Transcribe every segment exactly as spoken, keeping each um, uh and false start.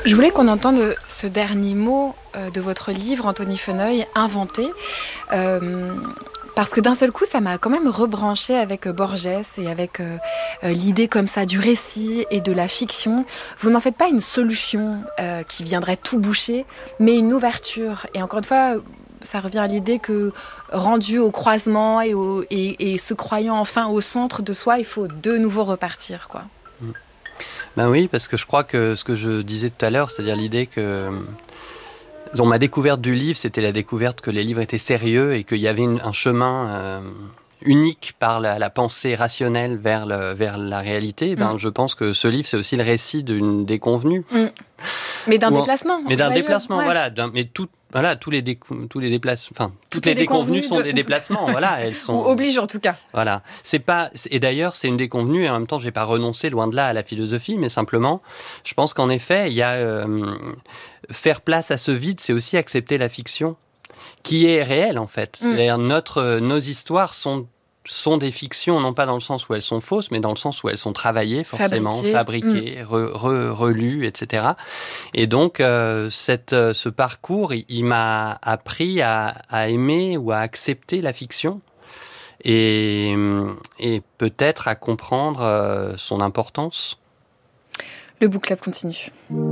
Je voulais qu'on entende ce dernier mot de votre livre, Anthony Feneuil, « inventer ». Euh, Parce que d'un seul coup, ça m'a quand même rebranché avec Borges et avec euh, l'idée comme ça du récit et de la fiction. Vous n'en faites pas une solution euh, qui viendrait tout boucher, mais une ouverture. Et encore une fois, ça revient à l'idée que rendu au croisement et, au, et, et se croyant enfin au centre de soi, il faut de nouveau repartir, quoi. Ben oui, parce que je crois que ce que je disais tout à l'heure, c'est-à-dire l'idée que... Donc, ma découverte du livre, c'était la découverte que les livres étaient sérieux et qu'il y avait une, un chemin euh, unique par la, la pensée rationnelle vers, le, vers la réalité. Ben, mmh. Je pense que ce livre, c'est aussi le récit d'une déconvenue. Mmh. Mais d'un Ou déplacement. Mais d'un joyeux. déplacement, ouais. voilà. D'un, mais tout, voilà, tous les, dé, tous les déplacements, enfin, toutes, toutes les, les déconvenues de... sont des déplacements. Voilà, elles sont. Ou obligent en tout cas. Voilà. C'est pas. Et d'ailleurs, c'est une déconvenue. Et en même temps, j'ai pas renoncé loin de là à la philosophie, mais simplement, je pense qu'en effet, il y a euh, faire place à ce vide, c'est aussi accepter la fiction, qui est réelle en fait. Mm. C'est-à-dire notre, nos histoires sont sont des fictions, non pas dans le sens où elles sont fausses, mais dans le sens où elles sont travaillées, forcément, fabriquées, fabriquées, mmh. re, re, relues, et cetera. Et donc, euh, cette, euh, ce parcours, il, il m'a appris à, à aimer ou à accepter la fiction et, et peut-être à comprendre euh, son importance. Le Book Club continue.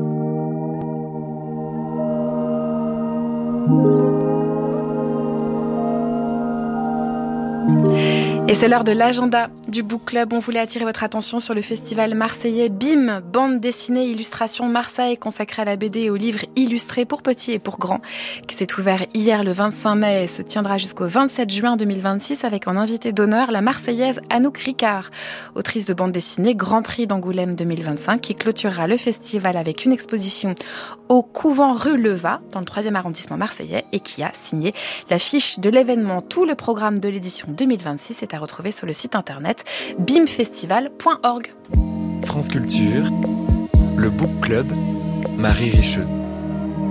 Et c'est l'heure de l'agenda du Book Club. On voulait attirer votre attention sur le festival marseillais B I M, bande dessinée illustration Marseille, consacrée à la B D et aux livres illustrés pour petits et pour grands, qui s'est ouvert hier le vingt-cinq mai et se tiendra jusqu'au vingt-sept juin deux mille vingt-six avec en invité d'honneur la Marseillaise Anouk Ricard, autrice de bande dessinée Grand Prix d'Angoulême deux mille vingt-cinq, qui clôturera le festival avec une exposition au couvent rue Levat, dans le troisième arrondissement marseillais, et qui a signé l'affiche de l'événement. Tout le programme de l'édition deux mille vingt-six est à retrouver sur le site internet bimfestival point org. France Culture, le Book Club, Marie Richeux.